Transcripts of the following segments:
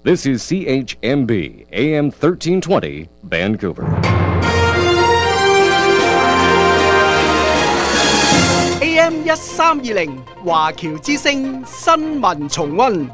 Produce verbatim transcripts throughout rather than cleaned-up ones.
This is C H M B, A M thirteen twenty, Vancouver. A M 一三二零華僑之聲新聞重溫。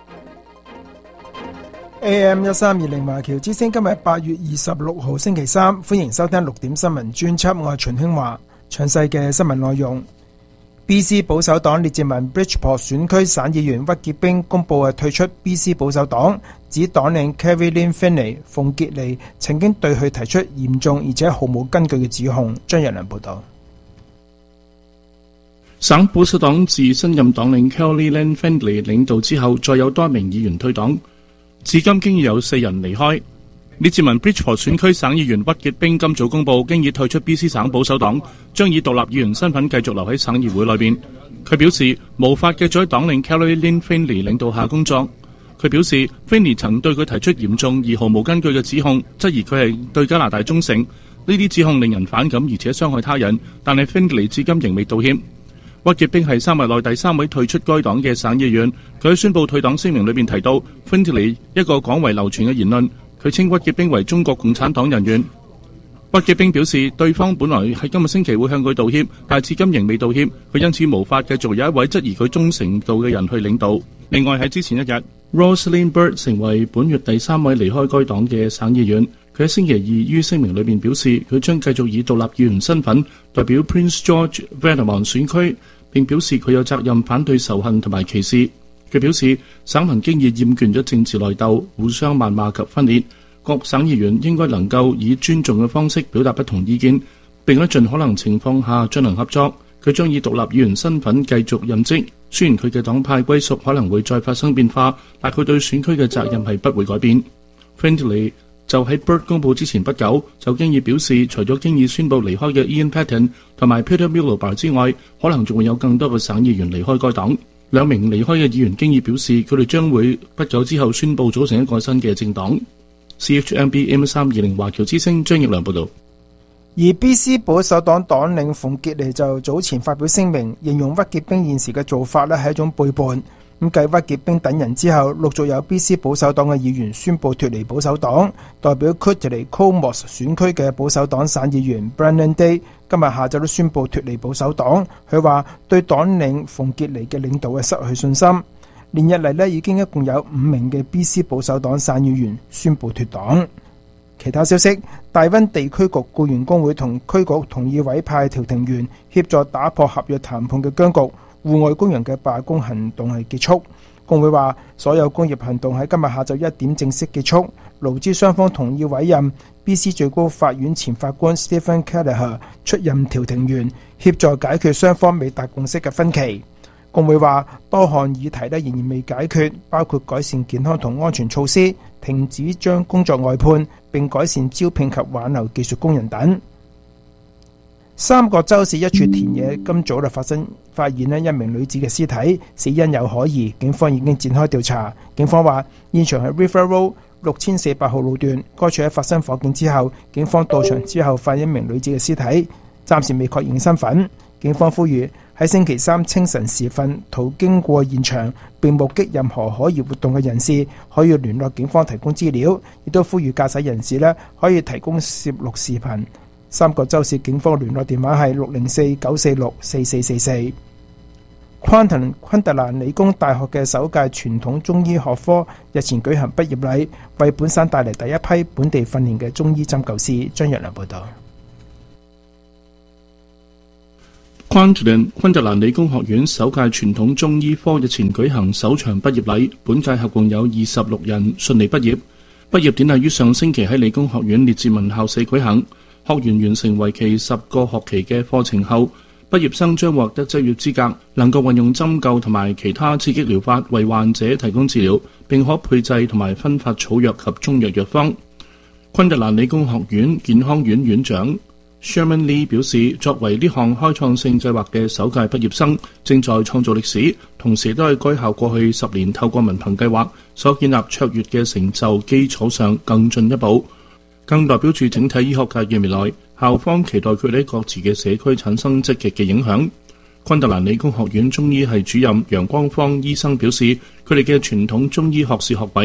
A M 一三二零華僑之聲，今日八月二十六號星期三，歡迎收聽六點新聞專輯，我係秦興華。詳細嘅新聞內容。B C 保守黨列治文 Bridgeport 選區省議員屈潔冰公布退出 B C 保守黨，指黨領 Carrie-Lynne Findlay 鳳傑尼曾經對佢提出嚴重而且毫無根據嘅指控。張日良報道。 省保守黨自新任黨領 Carrie-Lynne Findlay 領導之後，再有多名議員退黨，至今經已有四人離開。列治文 Bridgeport 選區省議員屈潔冰今早公布，經已退出 B C 省保守黨，將以獨立議員身份繼續留喺省議會內邊。佢表示無法繼續喺黨領 Carrie-Lynne Findlay 領導下工作。佢表示 Findlay 曾對佢提出嚴重而毫無根據嘅指控，質疑佢係對加拿大忠誠。呢啲指控令人反感而且傷害他人，但係 Findlay 至今仍未道歉。屈潔冰係三日內第三位退出該黨嘅省議員。佢喺宣布退黨聲明裏邊提到 Findlay 一個廣為流傳嘅言論。佢稱屈潔冰為中國共產黨人員。屈潔冰表示，對方本來喺今個星期會向佢道歉，但至今仍未道歉。佢因此無法繼續有一位質疑佢忠誠度嘅人去領導。另外喺之前一日 ，Rosalind Bird 成為本月第三位離開該黨嘅省議員。佢喺星期二於聲明裏面表示，佢將繼續以獨立議員身份代表 Prince George Vaughan 選區，並表示佢有責任反對仇恨同埋歧視。佢表示，省民經已厭倦咗政治內鬥、互相謾罵及分裂，各省議員應該能夠以尊重嘅方式表達不同意見，並喺盡可能情況下進行合作。佢將以獨立議員身份繼續任職，雖然佢嘅黨派歸屬可能會再發生變化，但佢對選區嘅責任係不會改變。Findlay 就喺 Bird 公佈之前不久，就經已表示，除咗經已宣布離開嘅 Ian Paton 同埋 Peter Miliband 之外，可能仲會有更多嘅省議員離開該黨。兩名離開嘅議員經已表示，佢哋將會不久之後宣布組成一個新嘅政黨。C H M B M 三二零華僑之聲張奕良報道。 而 B C 保守黨黨領鳳傑尼就早前發表聲明，形容屈潔冰現時嘅做法咧係一種背叛。咁繼屈潔冰等人之後，陸續有 B C 保守黨嘅議員宣布脫離保守黨。代表 Kittilä-Commerce 選區嘅保守黨省議員 Brennan Day 今日下晝都宣布脫離保守黨。佢話對黨領鳳傑尼嘅領導係失去信心。連日嚟咧，已經一共有五名嘅 B C 保守黨省議員宣布脫黨。其他消息，大溫地區局僱員工會同區局同意委派調停員協助打破合約談判嘅僵局。戶外工人嘅罷工行動係結束。工會話所有工業行動喺今日下晝一點正式結束。勞資雙方同意委任 B C 最高法院前法官 Stephen Kelleher 出任調停員，協助解決雙方未達共識嘅分歧。工會話多項議題仍然未解決，包括改善健康同安全措施、停止將工作外判，並改善招聘及挽留技術工人等。三角洲市一處田野今早就發生發現一名女子嘅屍體，死因有可疑，警方已經展開調查。警方話現場係 River Road 六千四百號路段，該處喺發生火警之後，警方到場之後發現一名女子嘅屍體，暫時未確認身份。警方呼籲喺星期三清晨時分途經過現場並目擊任何可疑活動嘅人士，可以聯絡警方提供資料，亦都呼籲駕駛人士咧可以提供攝錄視頻。三角洲市警方聯絡電話係六零四九四六四四四四。昆特昆特蘭理工大學嘅首屆傳統中醫學科日前舉行畢業禮，為本省帶嚟第一批本地訓練嘅中醫針灸師。張若良報道。昆特蘭昆特蘭理工學院首屆傳統中醫科日前舉行首場畢業禮，本屆合共有二十六人順利畢業。畢業典禮於上星期喺理工學院列治文校舍舉行。學員完成為期十個學期嘅課程後，畢業生將獲得執業資格，能夠運用針灸同埋其他刺激療法為患者提供治療，並可配製同埋分發草藥及中藥藥方。昆特蘭理工學院健康院院長 Sherman Lee 表示，作為呢項開創性計劃嘅首屆畢業生，正在創造歷史，同時都係該校過去十年透過文憑計劃所建立卓越嘅成就基礎上更進一步。更代表住整體醫學界嘅未來，校方期待佢哋喺各自嘅社區產生積極嘅影響。昆特蘭理工學院中醫系主任楊光芳醫生表示，佢哋嘅傳統中醫學士學位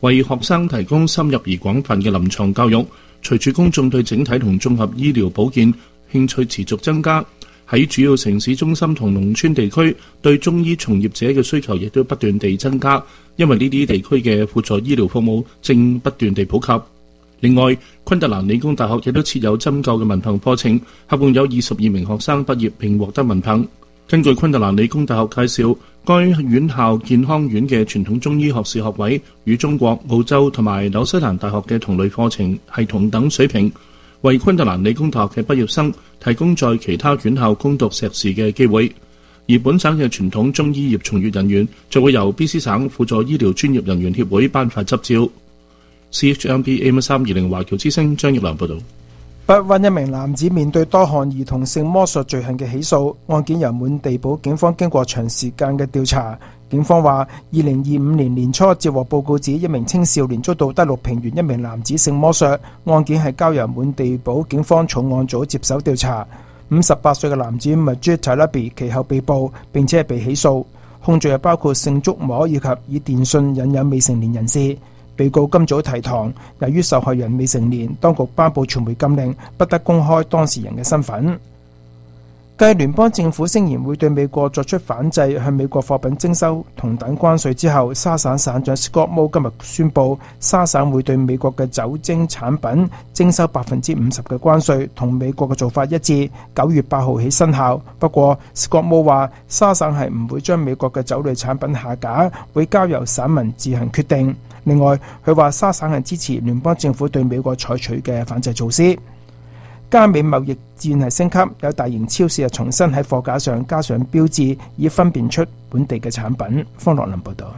為學生提供深入而廣泛嘅臨床教育。隨住公眾對整體同綜合醫療保健興趣持續增加，喺主要城市中心同農村地區，對中醫從業者嘅需求亦都不斷地增加，因為呢啲地區嘅輔助醫療服務正不斷地普及。另外，昆特蘭理工大學亦都設有針灸嘅文憑課程，合共有二十二名學生畢業並獲得文憑。根據昆特蘭理工大學介紹，該院校健康院嘅傳統中醫學士學位與中國、澳洲同埋紐西蘭大學嘅同類課程係同等水平，為昆特蘭理工大學嘅畢業生提供在其他院校攻讀碩士嘅機會。而本省嘅傳統中醫業從業人員就會由 B C 省輔助醫療專業人員協會頒發執照。C H M B A M 三二零華僑之聲張業良報導。 北灣一名男子面對多項兒童性魔術罪行嘅起訴，案件由滿地堡警方經過長時間嘅調查，警方話二零二五年年初接獲報告指一名青少年遭到德祿平原一名男子性魔術，案件係交由滿地堡警方重案組接手調查。五十八歲嘅男子 Majid Talabi 其後被捕並且係被起訴，控罪又包括性觸摸以及以電訊引誘未成年人士。被告今早提堂，由於受害人未成年，當局頒布傳媒禁令，不得公開當事人嘅身份。繼聯邦政府聲言會對美國作出反制，向美國貨品徵收同等關稅之後，沙省省長 Scott Moe 今日宣布，沙省會對美國嘅酒精產品徵收百分之五十嘅關稅，同美國嘅做法一致，九月八號起生效。不過 Scott Moe 話，沙省係唔會將美國嘅酒類產品下架，會交由省民自行決定。另外，佢話沙省係支持聯邦政府對美國採取嘅反制措施。加美貿易戰係升級，有大型超市又重新喺貨架上加上標誌，以分辨出本地嘅產品。方樂林報導。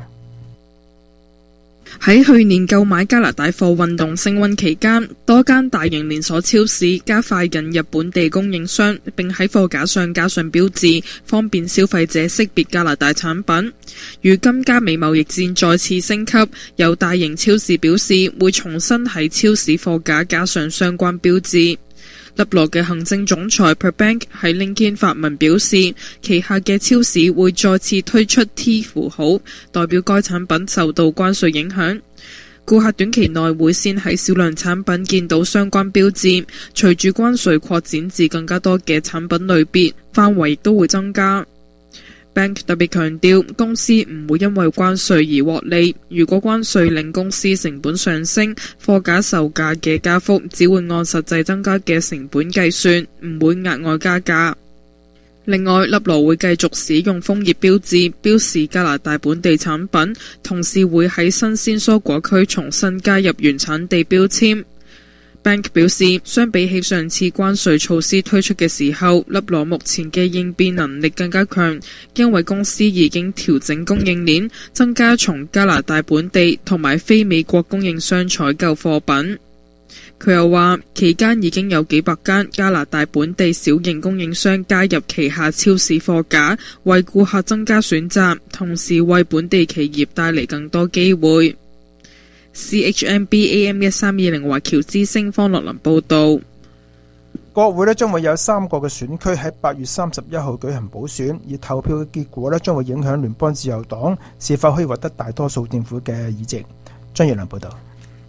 喺去年購買加拿大貨運動升溫期間，多間大型連鎖超市加快引入本地供應商，並喺貨架上加上標誌，方便消費者識別加拿大產品。如今加美貿易戰再次升級，有大型超市表示會重新喺超市貨架加上相關標誌。立羅嘅行政總裁 Per Bank 喺 LinkedIn 發文表示，旗下嘅超市會再次推出 T 符號，代表該產品受到關稅影響。顧客短期內會先喺少量產品見到相關標誌，隨住關稅擴展至更加多嘅產品類別，範圍亦都會增加。Bank 特別強調，公司唔會因為關稅而獲利。如果關稅令公司成本上升，貨架售價嘅加幅只會按實際增加嘅成本計算，唔會額外加價。另外，立羅會繼續使用楓葉標誌標示加拿大本地產品，同時會喺新鮮蔬果區重新加入原產地標籤。Bank 表示，相比起上次關稅措施推出嘅時候，立羅目前嘅應變能力更加強，因為公司已經調整供應鏈，增加從加拿大本地同埋非美國供應商採購貨品。佢又話，期間已經有幾百間加拿大本地小型供應商加入旗下超市貨架，為顧客增加選擇，同時為本地企業帶嚟更多機會。C H M B A M 一三二零華僑之聲方樂林報道。 國會咧將會有三個嘅選區喺八月三十一號舉行補選，而投票嘅結果咧將會影響聯邦自由黨是否可以獲得大多數政府嘅議席。張業良報道。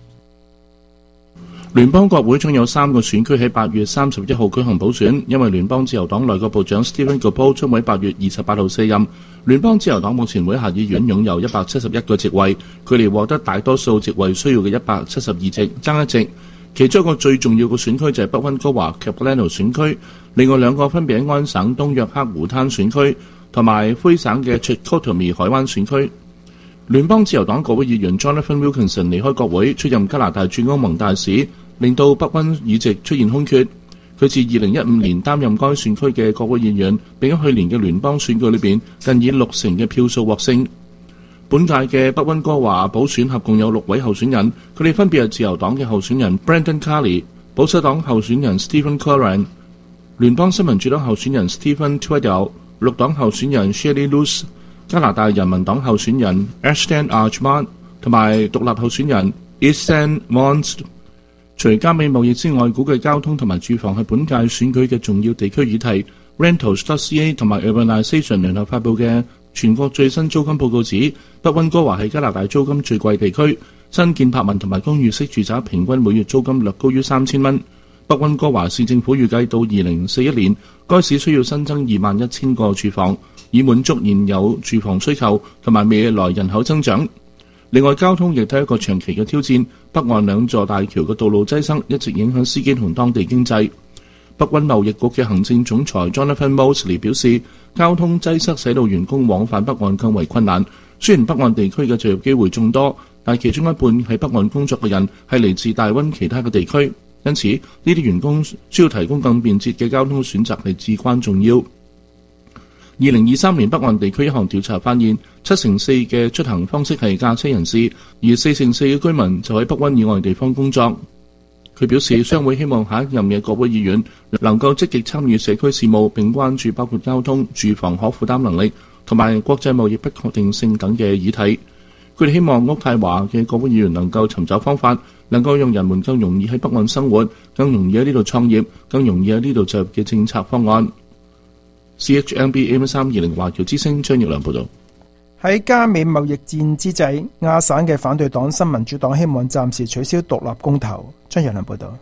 聯邦國會將有三個選區喺八月三十一號舉行補選，因為聯邦自由黨內閣部長 Stephen Guilbeault 將喺八月二十八號卸任。聯邦自由黨目前會下議院擁有一百七十一個席位，距離獲得大多數席位需要嘅一百七十二席爭一席。其中一個最重要嘅選區就係北溫哥華 Capilano 選區，另外兩個分別喺安省東約克湖灘選區同埋灰省嘅 Chicoutimi 海灣選區。聯邦自由黨國會議員 Jonathan Wilkinson 離開國會，出任加拿大駐歐盟大使，令到北溫議席出現空缺。佢自二零一五年擔任該選區嘅國會議員，並喺去年嘅聯邦選舉裏邊近以六成嘅票數獲勝。本屆嘅北溫哥華補選合共有六位候選人，佢哋分別係自由黨嘅候選人 Brendan Carney、保守黨候選人 Stephen Curran、聯邦新民主黨候選人 Stephen Tweddell、綠黨候選人 Shelley Luce、加拿大人民黨候選人 Ashton Archman 同埋獨立候選人 Ihsan Mons。除加美貿易之外，估計交通同埋住房係本屆選舉嘅重要地區議題。Rentals.ca 同埋 Urbanization 聯合發佈嘅全國最新租金報告指，北溫哥華係加拿大租金最貴地區， 新建柏文同埋公寓式住宅平均每月租金略高於三千蚊。北溫哥華市政府預計到二零四一年，該市需要新增二萬一千個住房，以滿足現有住房需求同埋未來人口增長。另外，交通亦都係一個長期嘅挑戰，北岸兩座大橋嘅道路擠塞一直影響司機同當地經濟。北溫貿易局嘅行政總裁 Jonathan Mosley 表示，交通擠塞使到員工往返北岸更為困難。雖然北岸地區嘅就業機會眾多，但其中一半喺北岸工作嘅人係嚟自大溫其他嘅地區，因此呢啲員工需要提供更便捷嘅交通選擇係至關重要。二零二三年北岸地區一項調查發現，七成四嘅出行方式係駕車人士，而四成四嘅居民就喺北溫以外地方工作。佢表示，商會希望下一任嘅國會議員能夠積極參與社區事務，並關注包括交通、住房可負擔能力同埋國際貿易不確定性等嘅議題。佢哋希望渥太華嘅國會議員能夠尋找方法，能夠讓人們更容易喺北岸生活，更容易喺呢度創業，更容易喺呢度就業嘅政策方案。C H M B A M 三二零華僑之聲張奕良報道。 喺加美貿易戰之際，亞省嘅反對黨新民主黨希望暫時取消獨立公投。張奕良報道。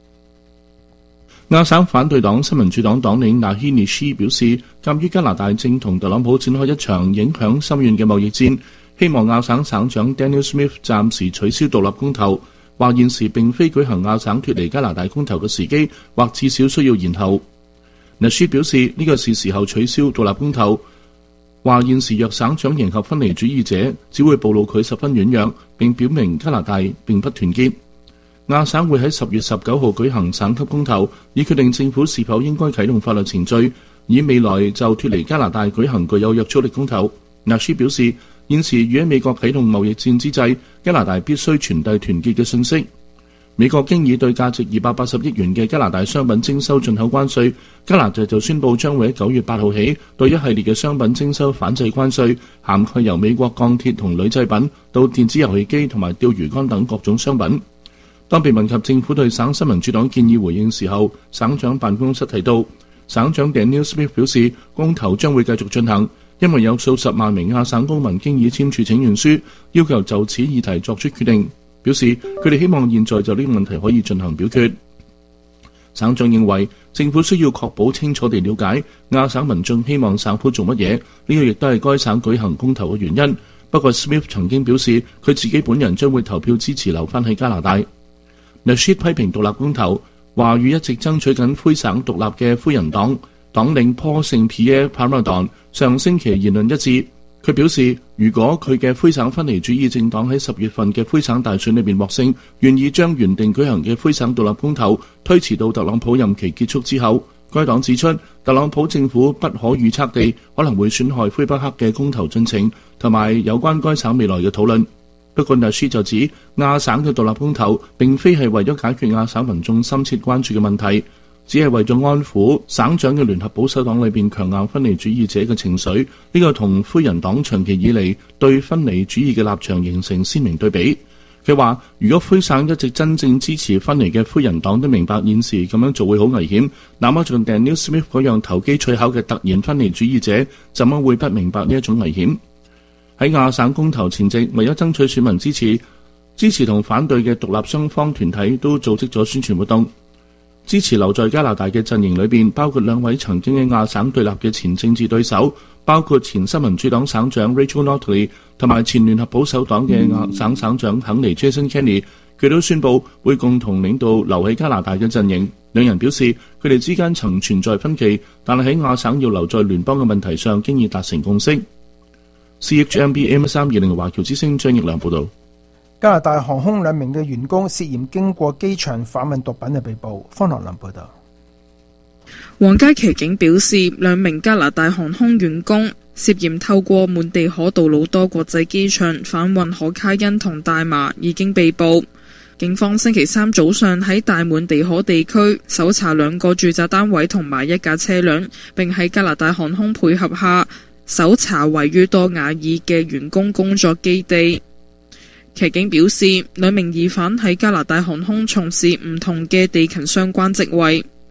亞省反對黨新民主黨黨領納希尼斯表示，鑑於加拿大正同特朗普展開一場影響深遠嘅貿易戰，希望亞省省長 Daniel Smith 暫時取消獨立公投，話現時並非舉行亞省脫離加拿大公投嘅時機，或至少需要延後。納斯表示呢個是時候取消獨立公投，話現時若省長迎合分離主義者，只會暴露佢十分軟弱，並表明加拿大並不團結。亞省會喺十月十九號舉行省級公投，以決定政府是否應該啟動法律程序，以未來就脫離加拿大舉行具有約束力公投。納斯表示，現時與喺美國啟動貿易戰之際，加拿大必須傳遞團結嘅信息。美國經已對價值二百八十億元嘅加拿大商品徵收進口關稅，加拿大就宣布將會喺九月八號起對一系列嘅商品徵收反制關稅，涵蓋由美國鋼鐵同鋁製品到電子遊戲機同埋釣魚竿等各種商品。當被問及政府對省新民主黨建議回應時候，省長辦公室提到，省長 Daniel Smith 表示，公投將會繼續進行，因為有數十萬名亞省公民經已簽署請願書，要求就此議題作出決定。表示佢哋希望現在就呢個問題可以進行表決。省長認為政府需要確保清楚地了解亞省民眾希望省府做乜嘢，呢個亦都係該省舉行公投嘅原因。不過 Smith 曾經表示佢自己本人將會投票支持留返喺加拿大。Nasheed 批評獨立公投，話與一直爭取緊魁省獨立嘅魁人黨黨領 Paul Saint-Pierre Plamondon 上星期言論一致。佢表示，如果佢嘅魁省分離主義政黨喺十月份嘅魁省大選裏面獲勝，願意將原定舉行嘅魁省獨立公投推遲到特朗普任期結束之後。該黨指出，特朗普政府不可預測地可能會損害魁北克嘅公投進程，同埋有關該省未來嘅討論。不過，納斯就指亞省嘅獨立公投並非係為咗解決亞省民眾深切關注嘅問題，只係為咗安撫省長嘅聯合保守黨裏邊強硬分離主義者嘅情緒。呢、這個同魁人黨長期以嚟對分離主義嘅立場形成鮮明對比。佢話，如果魁省一直真正支持分離嘅魁人黨都明白現時咁樣做會好危險，那麼像 Daniel Smith 嗰樣投機取巧嘅突然分離主義者，怎麼會不明白呢一種危險？喺亞省公投前夕，為咗爭取選民支持，支持同反對嘅獨立雙方團體都組織咗宣傳活動。支持留在加拿大嘅陣營裏邊，包括兩位曾經喺亞省對立嘅前政治對手，包括前新民主黨省長 Rachel Notley 同埋前聯合保守黨嘅亞省省長肯尼 Jason Kenney。佢都宣布會共同領導留喺加拿大嘅陣營。兩人表示，佢哋之間曾存在分歧，但係喺亞省要留在聯邦嘅問題上，經已達成共識。C H M B M 三二零華僑之聲張奕良報道。 加拿大航空兩名嘅員工涉嫌經過機場販運毒品嘅被捕。方樂林報道。 皇家騎警表示，兩名加拿大航空員工涉嫌透過滿地可杜魯多國際機場販運可卡因同大麻，已經被捕。警方星期三早上喺大滿地可地區搜查兩個住宅單位同埋一架車輛，並喺加拿大航空配合下搜查位於多瓦爾嘅員工工作基地。騎警表示，兩名疑犯喺加拿大航空從事唔同嘅地勤相關職位。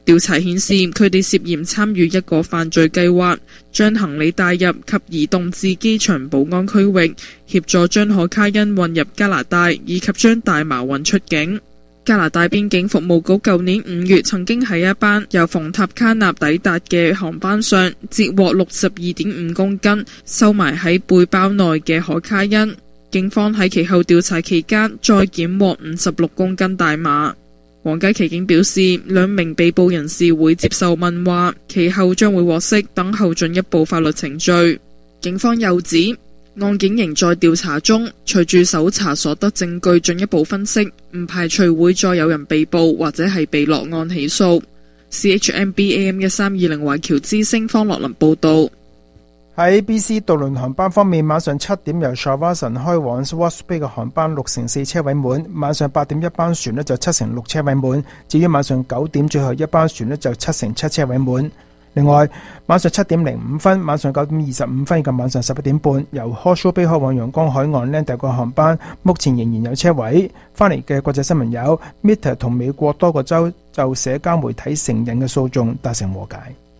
調查顯示，佢哋涉嫌參與一個犯罪計劃，將行李帶入及移動至機場保安區域，協助將可卡因運入加拿大，以及將大麻運出境。加拿大邊境服務局舊年五月曾經喺一班由馮塔卡納抵達嘅航班上截獲六十二點五公斤收埋喺背包內嘅可卡因。警方喺其後調查期間再檢獲五十六公斤大麻。皇家騎警表示，兩名被捕人士會接受問話，其後將會獲釋，等候進一步法律程序。警方又指，案件仍在調查中，隨住搜查所得證據進一步分析，唔排除會再有人被捕或者係被落案起訴。C H M B A M 一三二零華僑之聲方樂林報道。 喺 B C 渡輪航班方面，晚上七點由 Shawson 開往 Swartz Bay 嘅航班六成四車位滿，晚上八點一班船呢就七成六車位滿，至於晚上九點最後一班船呢就七成七車位滿。另外，晚上七點零五分、晚上九點二十五分以及晚上十一點半，由 Horseshoe Bay 開往陽光海岸 Lander 個航班，目前仍然有車位。翻嚟嘅國際新聞有 Meta 同美國多個州就社交媒體成癮嘅訴訟達成和解。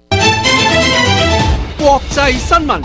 國際新聞。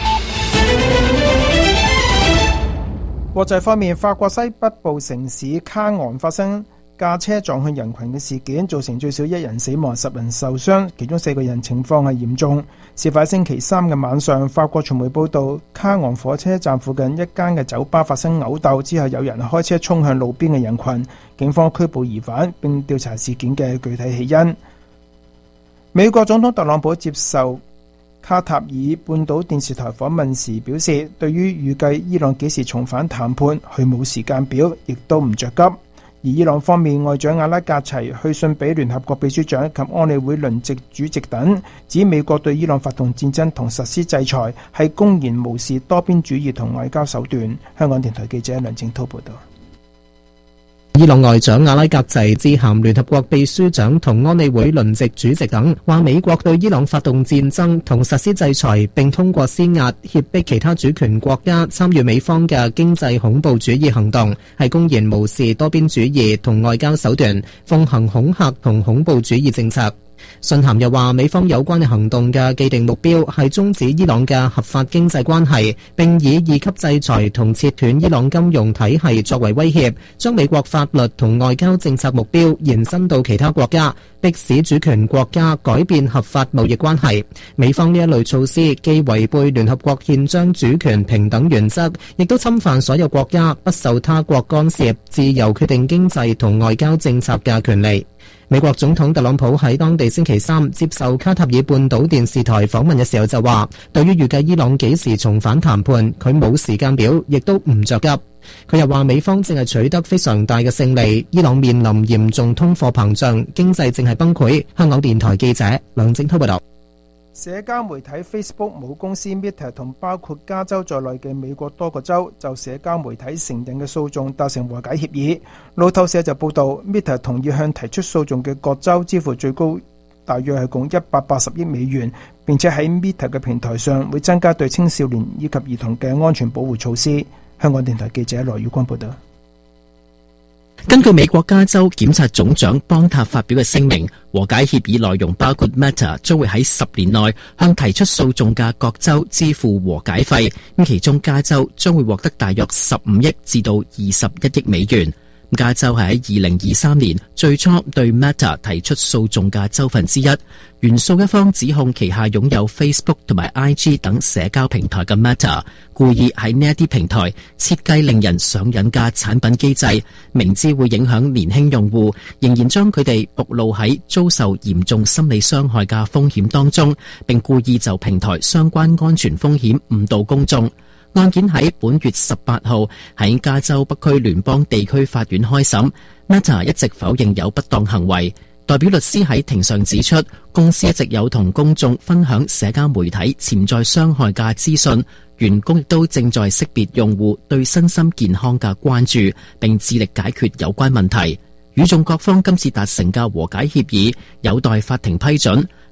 國際方面，法國西北部城市卡昂發生駕車撞向人群嘅事件，造成最少一人死亡，十人受傷，其中四個人情況係嚴重。事發星期三嘅晚上，法國傳媒報道，卡昂火車站附近一間嘅酒吧發生毆鬥，之後有人開車衝向路邊嘅人群，警方拘捕疑犯並調查事件嘅具體起因。美國總統特朗普接受卡塔爾半島電視台訪問時表示，對於預計伊朗幾時重返談判，佢冇時間表，亦都唔着急。而伊朗方面，外長阿拉格齊去信俾聯合國秘書長及安理會輪值主席等，指美國對伊朗發動戰爭同實施制裁係公然無視多邊主義同外交手段。香港電台記者梁正滔報道。 伊朗外長阿拉格齊致函聯合國秘書長同安理會輪值主席等，話美國對伊朗發動戰爭同實施制裁，並通過施壓脅迫其他主權國家參與美方嘅經濟恐怖主義行動，係公然無視多邊主義同外交手段，奉行恐嚇同恐怖主義政策。信函又話，美方有關嘅行動嘅既定目標係終止伊朗嘅合法經濟關係，並以二級制裁同切斷伊朗金融體系作為威脅，將美國法律同外交政策目標延伸到其他國家，迫使主權國家改變合法貿易關係。美方呢一類措施既違背聯合國憲章主權平等原則，亦都侵犯所有國家不受他國干涉、自由決定經濟同外交政策嘅權利。美國總統特朗普喺當地星期三接受卡塔爾半島電視台訪問嘅時候就話，對於預計伊朗幾時重返談判，佢冇時間表，亦都唔着急。佢又話，美方正係取得非常大嘅勝利，伊朗面臨嚴重通貨膨脹，經濟正係崩潰。香港電台記者梁正滔報道。 社交媒體 Facebook 母公司 Meta 同包括加州在內嘅美國多個州就社交媒體成癮嘅訴訟達成和解協議。路透社就報道 Meta 同意向提出訴訟嘅各州支付最高大約係共一百八十億美元，並且喺 Meta 嘅平台上會增加對青少年以及兒童嘅安全保護措施。香港電台記者羅宇光報道。 根據美國加州檢察總長邦塔發表嘅聲明，和解協議內容包括 Meta 將會喺十年內向提出訴訟嘅各州支付和解費，咁其中加州將會獲得大約十五億至到二十一億美元。加州係喺二零二三年最初對 Meta 提出訴訟嘅州份之一。原訴一方指控旗下擁有 Facebook 同埋 I G 等社交平台嘅 Meta 故意喺呢一啲平台設計令人上癮嘅產品機制，明知會影響年輕用戶，仍然將佢哋暴露喺遭受嚴重心理傷害嘅風險當中，並故意就平台相關安全風險誤導公眾。案件喺本月十八號喺加州北區聯邦地區法院開審。Meta 一直否認有不當行為，代表律師喺庭上指出，公司一直有同公眾分享社交媒體潛在傷害嘅資訊，員工亦都正在識別用戶對身心健康嘅關注，並致力解決有關問題。與訟各方今次達成嘅和解協議有待法庭批准。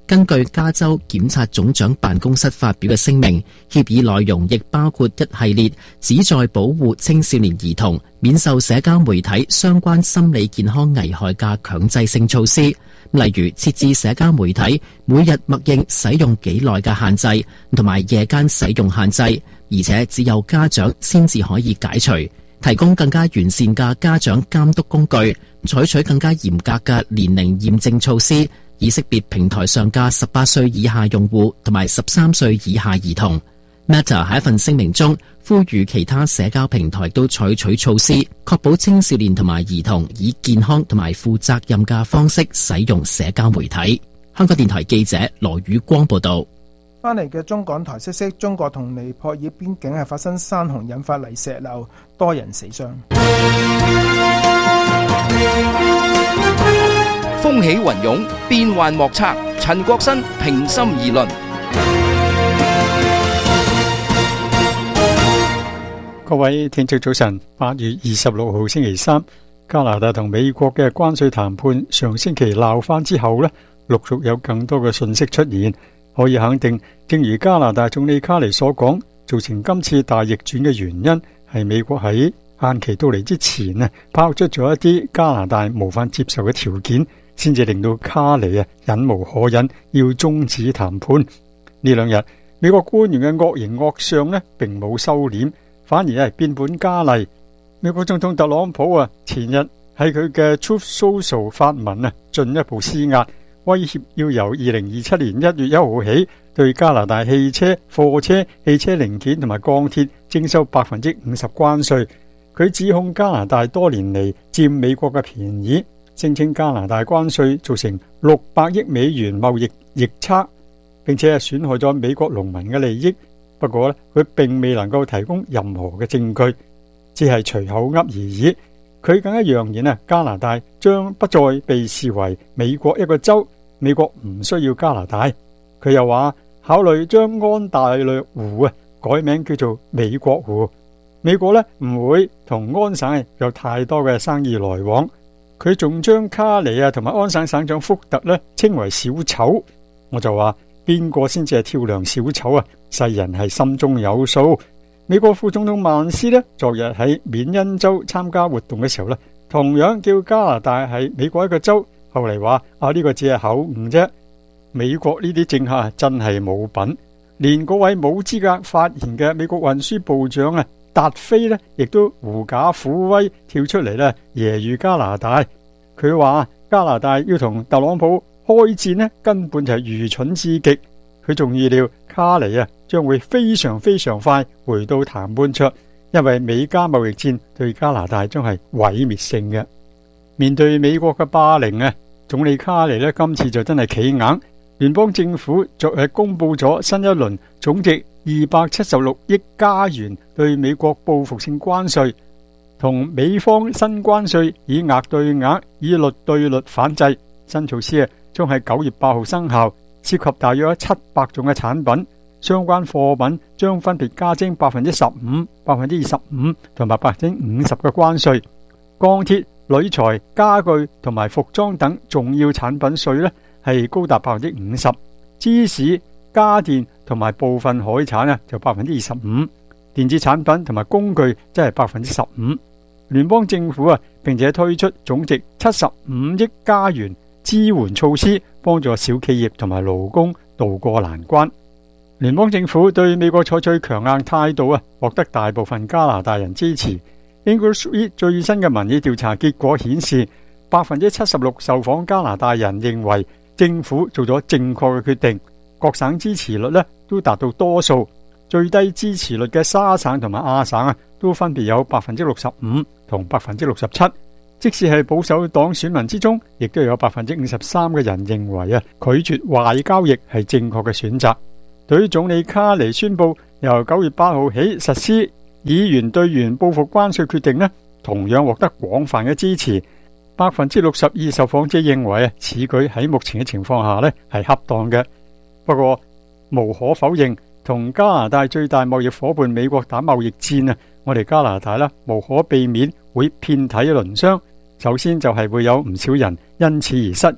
根據加州檢察總長辦公室發表嘅聲明，協議內容亦包括一系列旨在保護青少年兒童免受社交媒體相關心理健康危害嘅強制性措施，例如設置社交媒體每日默認使用幾耐嘅限制，同埋夜間使用限制，而且只有家長先至可以解除，提供更加完善嘅家長監督工具，採取更加嚴格嘅年齡驗證措施，以識別平台上嘅十八歲以下用戶同埋十三歲以下兒童。Meta 喺一份聲明中呼籲其他社交平台都採取措施，確保青少年同埋兒童以健康同埋負責任嘅方式使用社交媒體。香港電台記者羅宇光報道。 翻嚟嘅中港台消息，中國同尼泊爾邊境係發生山洪引發泥石流，多人死傷。 風起雲湧，變幻莫測。陳國新平心而論。 各位聽眾早晨，八月二十六號星期三，加拿大同美國嘅關稅談判上星期鬧翻之後呢，陸續有更多嘅信息出現。可以肯定，正如加拿大總理卡尼所講，造成今次大逆轉嘅原因係美國喺限期到嚟之前啊，拋出咗一啲加拿大無法接受嘅條件，先至令到卡尼啊忍無可忍，要終止談判。呢兩日美國官員嘅惡形惡相呢並冇收斂，反而係變本加厲。美國總統特朗普啊前日喺佢嘅 Truth Social 發文啊，進一步施壓，威脅要由二零二七年一月一號起，對加拿大汽車、貨車、汽車零件同埋鋼鐵徵收百分之五十關稅。佢指控加拿大多年嚟佔美國嘅便宜，聲稱加拿大關稅造成六百億美元貿易逆差，並且係損害咗美國農民嘅利益。不過咧，佢並未能夠提供任何嘅證據，只係隨口噏而已。佢更加揚言啊，加拿大將不再被視為美國一個州，美國唔需要加拿大。佢又話考慮將安大略湖啊改名叫做美國湖。美國呢唔會同安省有太多嘅生意來往。佢仲將卡尼啊同埋安省省長福特呢稱為小丑。我就話邊個先至係跳梁小丑啊？世人係心中有數。美國副總統曼斯呢昨日喺緬因州參加活動嘅時候呢，同樣叫加拿大係美國一個州。後嚟話啊，呢個只係口誤啫。美國呢啲政客真係冇品，連嗰位冇資格發言嘅美國運輸部長啊達菲呢亦都狐假虎威跳出嚟呢揶揄加拿大。佢話加拿大要同特朗普開戰呢根本就係愚蠢至極。佢仲預料卡尼啊將會非常非常快回到談判桌，因為美加貿易戰對加拿大將係毀滅性嘅。面對美國嘅霸凌啊，總理卡尼呢今次就真係企硬。聯邦政府昨日公布咗新一輪總值二百七十六億加元對美國報復性關稅，同美方新關稅以額對額、以率對率反制。新措施啊將喺九月八號生效，涉及大約七百種嘅產品，相關貨品將分別加徵百分之十五、百分之二十五同埋百分之五十嘅關稅。鋼鐵、鋁材、家具同埋服裝等重要產品稅呢係高達百分之五十，芝士、家電同埋部分海產啊就百分之二十五，電子產品同埋工具即係百分之十五。聯邦政府啊並且推出總值七十五億加元支援措施，幫助小企業同埋勞工渡過難關。聯邦政府對美國採取強硬態度啊，獲得大部分加拿大人支持。English Read 最新嘅民意調查結果顯示，百分之七十六受訪加拿大人認為政府做咗正確嘅決定。各省支持率呢都達到多數，最低支持率嘅沙省同埋亞省啊都分別有百分之六十五同百分之六十七。即使係保守黨選民之中，亦都有百分之五十三嘅人認為啊拒絕壞交易係正確嘅選擇。對於總理卡尼宣布由九月八號起實施以元對元報復關稅決定呢，同樣獲得廣泛嘅支持。百分之六十二受訪者認為啊，此舉喺目前嘅情況下呢係恰當嘅。不過無可否認，同加拿大最大貿易夥伴美國打貿易戰啊，我哋加拿大啦無可避免會遍體鱗傷。首先就係會有唔少人因此而失業，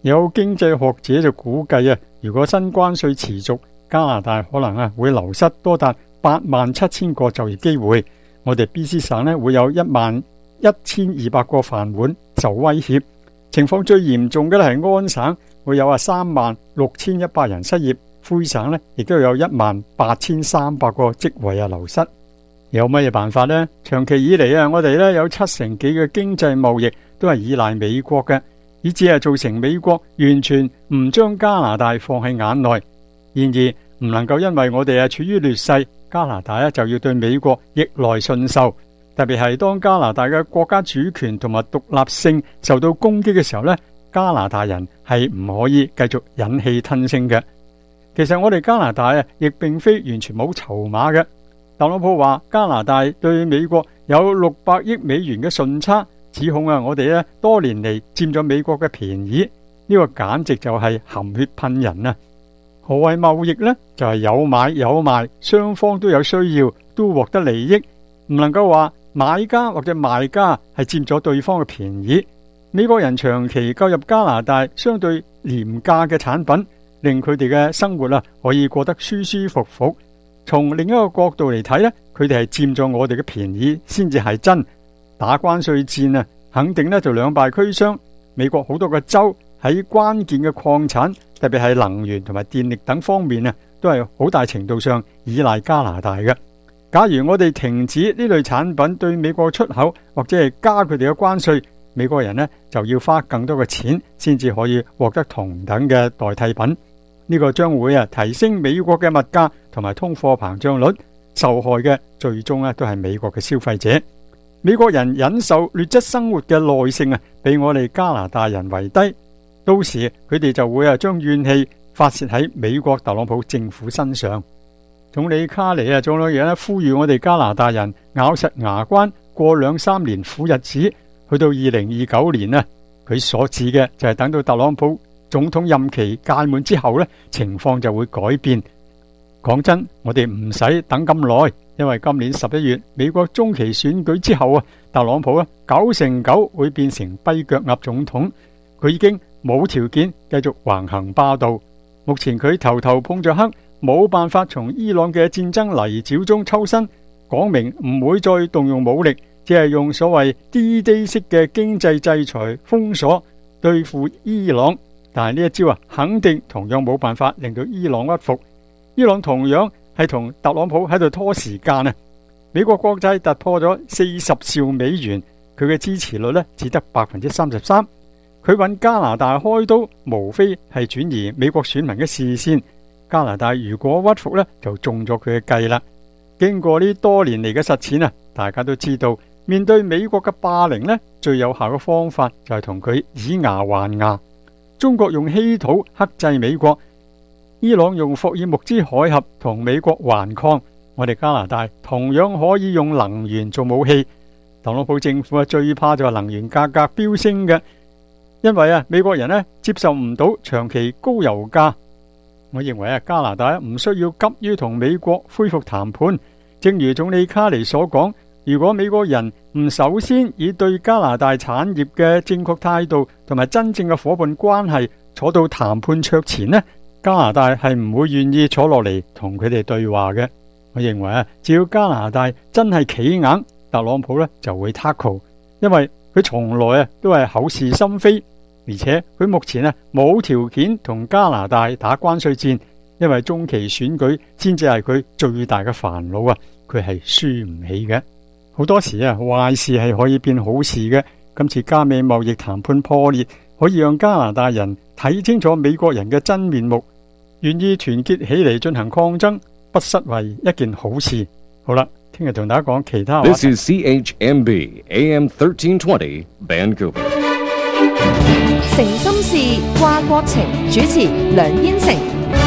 有經濟學者就估計啊，如果新關稅持續，加拿大可能啊會流失多達八萬七千個就業機會。我哋 B C 省呢會有一萬一千二百個飯碗受威脅。情況最嚴重嘅咧係安省，會有啊三萬六千一百人失業。魁省呢亦都有一萬八千三百個職位啊流失。有乜嘢辦法呢？長期以嚟啊，我哋呢有七成幾嘅經濟貿易都係依賴美國嘅，以致係造成美國完全唔將加拿大放喺眼內。然而唔能夠因為我哋係處於劣勢，加拿大咧就要對美國逆來順受。特別係當加拿大嘅國家主權同埋獨立性受到攻擊嘅時候呢，加拿大人係唔可以繼續忍氣吞聲嘅。其實我哋加拿大啊，亦並非完全冇籌碼嘅。特朗普話加拿大對美國有六百億美元嘅順差，指控啊我哋咧多年嚟佔咗美國嘅便宜，呢個簡直就係含血噴人啊！何謂貿易呢？就係有買有賣，雙方都有需要，都獲得利益，唔能夠話買家或者賣家係佔咗對方嘅便宜。美國人長期購入加拿大相對廉價嘅產品，令佢哋嘅生活啊可以過得舒舒服服。從另一個角度嚟睇呢，佢哋係佔咗我哋嘅便宜先至係真。打關稅戰啊，肯定呢就兩敗俱傷。美國好多個州喺關鍵嘅礦產，特別係能源同埋電力等方面啊，都係好大程度上依賴加拿大嘅。假如我哋停止呢類產品對美國出口，或者係加佢哋嘅關稅，美國人呢就要花更多嘅錢先至可以獲得同等嘅代替品。呢個將會啊提升美國嘅物價同埋通貨膨脹率，受害嘅最終咧都係美國嘅消費者。美國人忍受劣質生活嘅耐性啊，比我哋加拿大人為低。到時佢哋就會啊將怨氣發洩喺美國特朗普政府身上。總理卡尼啊，仲有嘢咧，呼籲我哋加拿大人咬實牙關過兩三年苦日子，去到二零二九年啊，佢所指嘅就係等到特朗普總統任期屆滿之後呢，情況就會改變。講真，我哋唔使等咁耐，因為今年十一月美國中期選舉之後啊，特朗普啊九成九會變成跛腳鴨總統，佢已經冇條件繼續橫行霸道。目前佢頭頭碰着黑，冇辦法從伊朗嘅戰爭泥沼中抽身，講明唔會再動用武力，只係用所謂 D-Day 式嘅經濟制裁封鎖對付伊朗。但係呢一招啊，肯定同樣冇辦法令到伊朗屈服。伊朗同樣係同特朗普喺度拖時間啊！美國國債突破咗四十兆美元，佢嘅支持率呢只得百分之三十三。佢揾加拿大開刀，無非係轉移美國選民嘅視線。加拿大如果屈服呢，就中咗佢嘅計啦。經過呢多年嚟嘅實踐啊，大家都知道，面對美國嘅霸凌呢，最有效嘅方法就係同佢以牙還牙。中國用稀土克制美國，伊朗用霍爾木茲海峽同美國頑抗，我哋加拿大同樣可以用能源做武器。特朗普政府啊，最怕就係能源價格飆升嘅，因為啊，美國人呢接受唔到長期高油價。我認為啊，加拿大唔需要急於同美國恢復談判。正如總理卡尼所講，如果美國人唔首先以對加拿大產業嘅正確態度同埋真正嘅伙伴關係坐到談判桌前呢，加拿大係唔會願意坐落嚟同佢哋對話嘅。我認為啊，只要加拿大真係企硬，特朗普呢就會 tackle， 因為佢從來啊都係口是心非，而且佢目前啊冇條件同加拿大打關稅戰，因為中期選舉先至係佢最大嘅煩惱啊，佢係輸唔起嘅。好多時啊，壞事係可以變好事嘅。今次加美貿易談判破裂，可以讓加拿大人睇清楚美國人嘅真面目，願意團結起嚟進行抗爭，不失為一件好事。好啦，聽日同大家講其他話題。 This is C H M B A M thirteen twenty Vancouver。 誠心事，掛國情，主持梁燕成。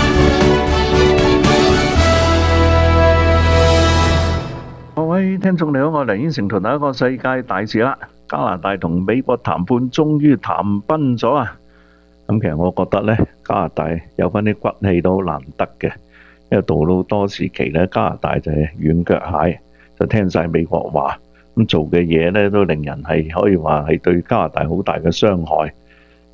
各位聽眾你好，我係梁燕成，同大家講世界大事啦。加拿大同美國談判終於談崩咗啊！咁其實我覺得呢，加拿大有翻啲骨氣都好難得嘅，因為杜魯多時期呢，加拿大就係軟腳蟹，就聽晒美國話，咁做嘅嘢呢都令人係可以話係對加拿大好大嘅傷害。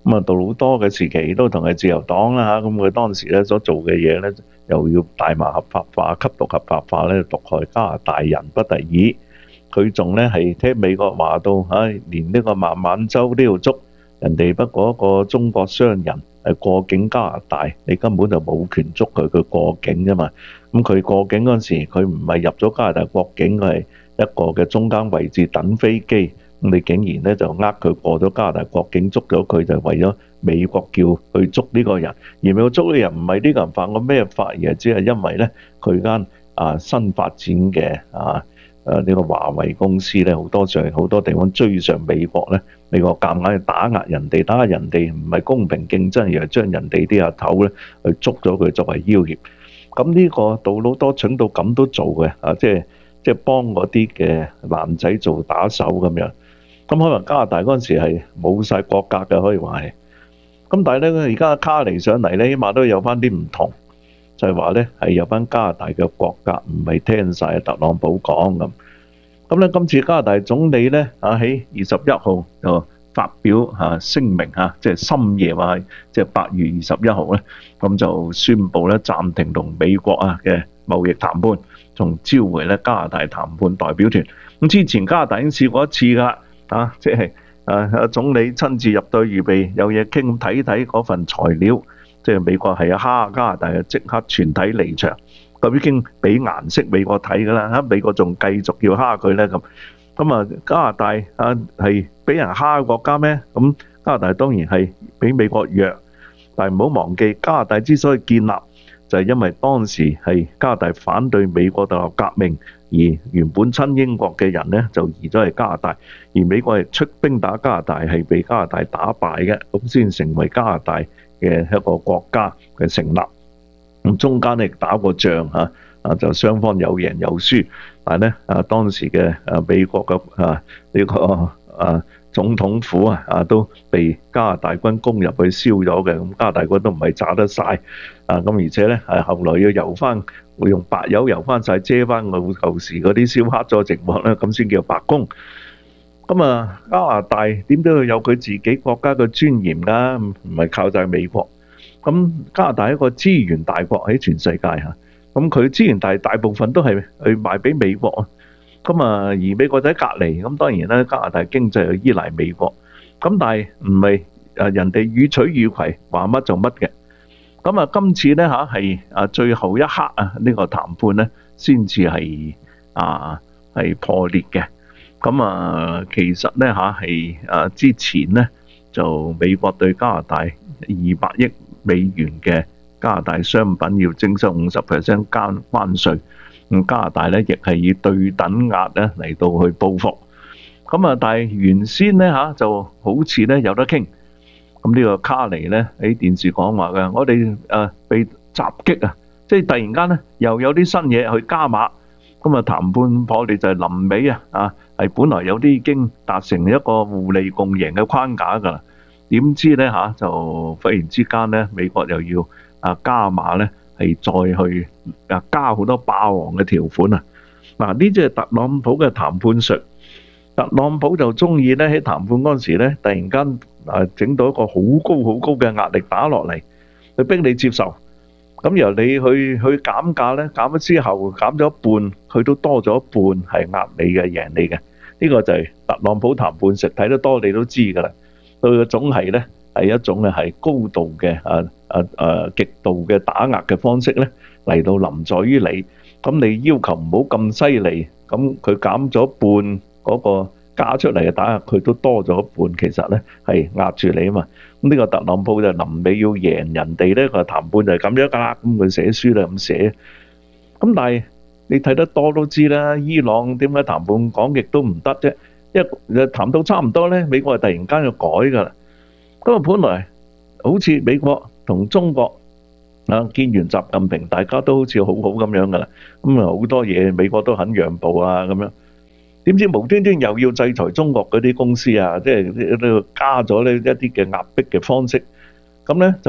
咁啊，杜魯多嘅時期都同係自由黨啦嚇，咁佢當時咧所做嘅嘢咧，又要大麻合法化、吸毒合法化咧，毒害加拿大人不得已。佢仲咧係聽美國話到，唉，連呢個孟晚舟都要捉，人哋不過一個中國商人係過境加拿大，你根本就冇權捉佢，佢過境啫嘛。咁佢過境嗰陣時，佢唔係入咗加拿大國境，佢係一個嘅中間位置等飛機。咁你竟然咧就呃佢過咗加拿大國境，捉咗佢就係為咗美國叫去捉呢個人，而美國捉呢個人唔係呢個人犯過咩法，而係只係因為咧佢間啊新發展嘅啊誒呢個華為公司咧，好多上好多地方追上美國咧，美國夾硬去打壓人哋，打壓人哋唔係公平競爭，而係將人哋啲阿頭咧去捉咗佢作為要挾。咁呢個杜魯多蠢到咁都做嘅啊，即係即係幫嗰啲嘅男仔做打手咁樣。咁可能加拿大嗰陣時係冇晒國格嘅，可以話係。咁但係咧，而家卡尼上嚟咧，起碼都有翻啲唔同，就係話咧係有翻加拿大嘅國格，唔係聽晒特朗普講咁。咁咧，今次加拿大總理咧啊喺二十一號就發表嚇聲明嚇，即係深夜話，即係八月二十一號咧，咁就宣布咧暫停同美國啊嘅貿易談判，仲召回咧加拿大談判代表團。咁之前加拿大已經試過一次㗎啦。啊，即係啊，總理親自入隊預備有嘢傾，睇睇嗰份材料，即係美國係啊蝦加拿大，即刻全體離場，咁已經俾顏色美國睇㗎啦。嚇，美國仲繼續要蝦佢咧咁，咁啊加拿大啊係俾人蝦嘅國家咩？咁加拿大當然係比美國弱，但係唔好忘記加拿大之所以建立，就係因為當時係加拿大反對美國獨立革命。而原本親英國嘅人呢，就移咗去加拿大，而美國係出兵打加拿大，係被加拿大打敗嘅，咁先成為加拿大嘅一個國家嘅成立。咁中間亦打過仗嚇，啊就雙方有贏有輸，但係咧啊當時嘅啊美國嘅啊呢個啊總統府啊啊都被加拿大軍攻入去燒咗嘅，咁加拿大軍都唔係炸得晒啊，咁而且咧係後來要油翻。會用白油油翻晒遮翻個舊時嗰啲燒黑咗嘅情況咧，咁先叫白宮。咁啊，加拿大點都要有佢自己國家嘅尊嚴㗎，唔係靠晒美國。咁加拿大係一個資源大國喺全世界嚇，咁佢資源大大部分都係去賣俾美國啊。咁啊，而美國就喺隔離，咁當然咧，加拿大經濟又依賴美國。咁但係唔係誒人哋予取予攜，話乜就乜嘅。咁啊，今次咧嚇係啊最後一刻啊，呢個談判咧先至係啊係破裂嘅。咁啊，其實咧嚇係啊之前咧就美國對加拿大二百億美元嘅加拿大商品要徵收五十 percent 加關稅，咁加拿大咧亦係以對等額咧嚟到去報復。咁啊，但係原先咧嚇就好似咧有得傾。咁呢個卡尼咧喺電視講話嘅，我哋誒被襲擊啊，即係突然間咧又有啲新嘢去加碼，咁啊談判破裂就係臨尾啊，啊係本來有啲已經達成一個互利共贏嘅框架㗎啦，點知咧嚇就忽然之間咧美國又要啊加碼咧，係再去啊加好多霸王嘅條款啊！嗱，呢啲係特朗普嘅談判術。特朗普就中意咧喺談判嗰陣時咧，突然間啊整到一個好高好高嘅壓力打落嚟，去逼你接受。咁由你去去減價咧，減咗之後減咗一半，佢都多咗一半係壓你嘅、贏你嘅。呢個就係特朗普談判術，睇得多你都知㗎啦。佢嘅總係咧係一種咧係高度嘅啊啊啊極度嘅打壓嘅方式咧嚟到臨在於你。咁你要求唔好咁犀利，咁佢減咗一半。嗰個加出嚟嘅打壓，佢都多咗一半，其實咧係壓住你啊嘛。咁呢個特朗普就臨尾要贏人哋咧，個談判就係咁樣噶啦。咁佢寫書咧咁寫。咁但係你睇得多都知啦，伊朗點解談判講極都唔得啫？因為談到差唔多咧，美國係突然間要改噶啦。咁啊，本來好似美國同中國啊見完習近平，大家都好似好好咁樣噶啦。咁啊好多嘢美國都肯讓步啊咁樣。點知無端端又要制裁中國嗰啲公司啊？即係都加咗呢一啲嘅壓迫嘅方式，咁咧就。